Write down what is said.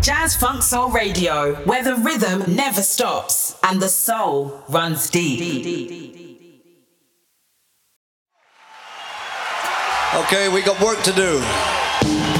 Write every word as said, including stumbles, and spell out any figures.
Jazz Funk Soul Radio, where the rhythm never stops and the soul runs deep. Okay, we got work to do.